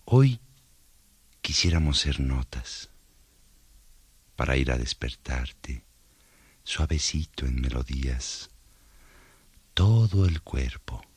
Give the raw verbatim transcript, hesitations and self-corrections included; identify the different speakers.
Speaker 1: Hoy quisiéramos ser notas para ir a despertarte, suavecito en melodías, todo el cuerpo